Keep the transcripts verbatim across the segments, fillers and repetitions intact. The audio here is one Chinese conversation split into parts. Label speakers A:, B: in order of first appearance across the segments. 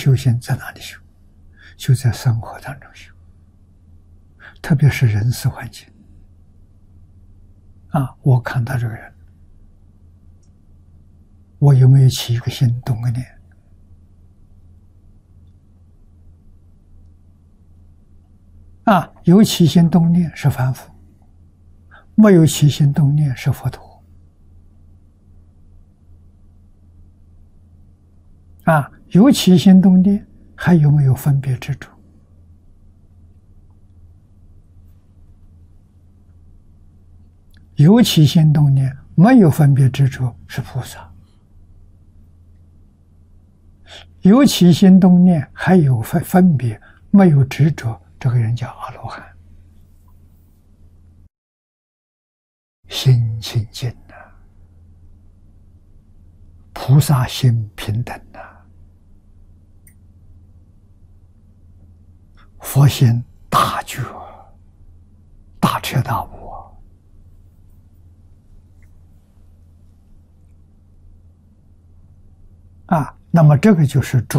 A: 修行在哪里修？就在生活当中修，特别是人事环境。啊，我看到这个人，我有没有起一个心，动个念？啊，有起心动念是凡夫，没有起心动念是佛陀。啊，有起心动念，还有没有分别执着？有起心动念，没有分别执着是菩萨；有起心动念，还有分分别，没有执着，这个人叫阿罗汉。心清净呐，菩萨心平等呐，佛心大觉，大彻大悟。啊，那么这个就是住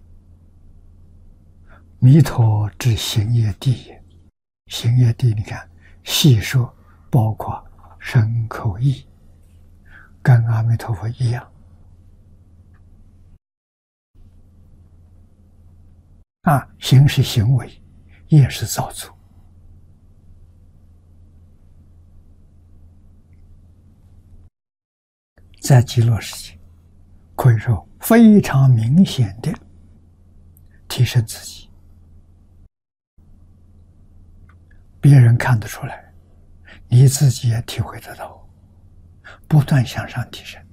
A: 弥陀之行业地也。行业地，你看细说，包括身口意，跟阿弥陀佛一样。啊，行是行为，业是造作。在极乐世界，可以说非常明显的提升自己，别人看得出来，你自己也体会得到，不断向上提升。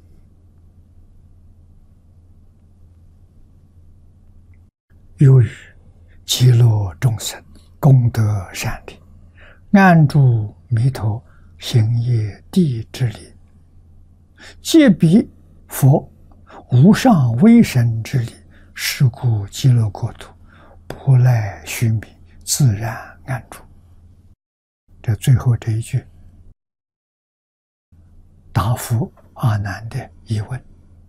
A: 由于极乐众生功德善力，安住弥陀行业地之理，皆比佛无上威神之力，是故极乐国土不赖须弥，自然安住。这最后这一句答复阿难的疑问。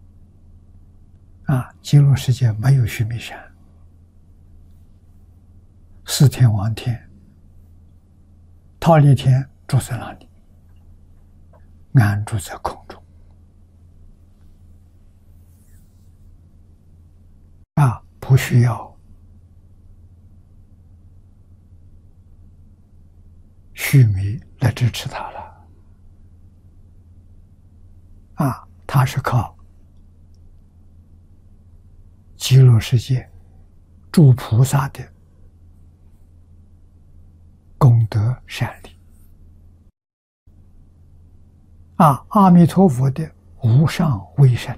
A: 啊，极乐世界没有须弥山，四天王天、忉利天住在那里，安住在空中。啊，不需要须弥来支持他了。啊，他是靠极乐世界诸菩萨的功德善力，啊，阿弥陀佛的无上威神，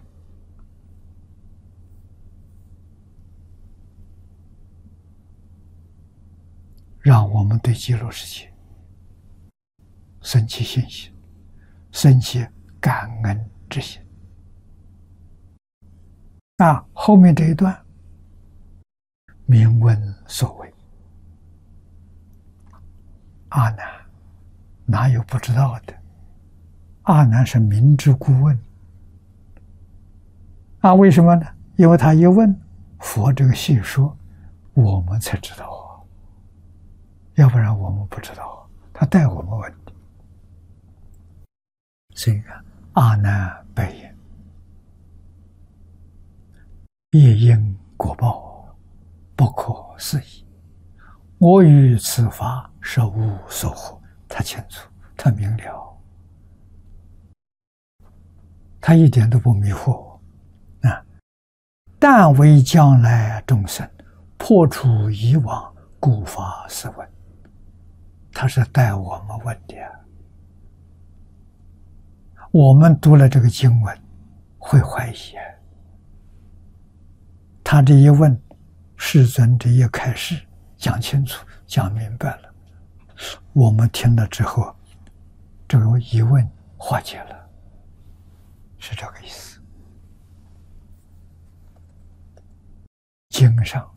A: 让我们对极乐世界生起信心，生起感恩之心。啊，后面这一段，明闻所为，阿难哪有不知道的？阿难是明知故问。啊，为什么呢？因为他一问，佛这个细说，我们才知道啊，要不然我们不知道，他带我们问的。所以看阿难白言，业因果报，不可思议。我于此法实无所惑。他清楚，他明了，他一点都不迷惑啊！但为将来众生破除以往故法斯问，他是带我们问的。我们读了这个经文会怀疑，他这一问，世尊这一开示讲清楚讲明白了，我们听了之后，这个疑问化解了，是这个意思。经上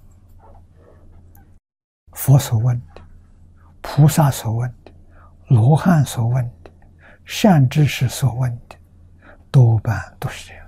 A: 佛所问的，菩萨所问的，罗汉所问的，善知识所问的，多半都是这样。